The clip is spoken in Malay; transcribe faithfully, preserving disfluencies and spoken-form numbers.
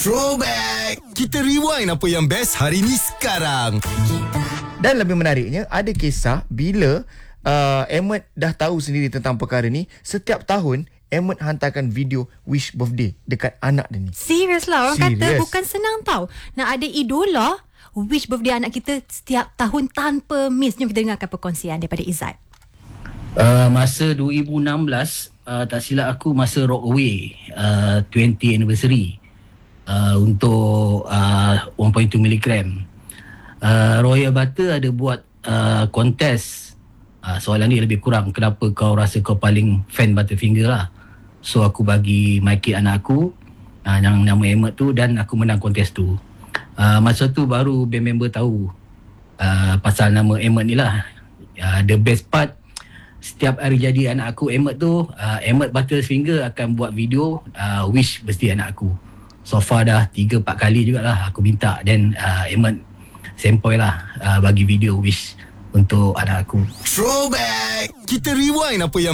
Throwback. Kita rewind apa yang best hari ni sekarang. Dan lebih menariknya, ada kisah bila uh, Emmet dah tahu sendiri tentang perkara ni. Setiap tahun Emmet hantarkan video wish birthday dekat anak dia ni. Serius lah, orang Serious. kata bukan senang tau nak ada idola wish birthday anak kita setiap tahun tanpa miss. Jom kita dengarkan perkongsian daripada Izzat. Uh, masa dua ribu enam belas, uh, tak silap aku masa Rockaway uh, twentieth anniversary uh, untuk uh, one point two miligram. Uh, Royal Butter ada buat uh, kontes. Uh, soalan ni lebih kurang, kenapa kau rasa kau paling fan Butterfinger lah. So aku bagi mic kit anak aku uh, yang nama Emmet tu, dan aku menang kontes tu. Uh, masa tu baru band member tahu uh, pasal nama Emmet ni lah. Uh, the best part, setiap hari jadi anak aku Emmet tu, uh, Emmet Butterfinger akan buat video uh, wish birthday anak aku. So far dah tiga empat kali jugalah aku minta, dan uh, Emmet sempoi lah uh, bagi video wish untuk anak aku. Throwback. Kita rewind apa yang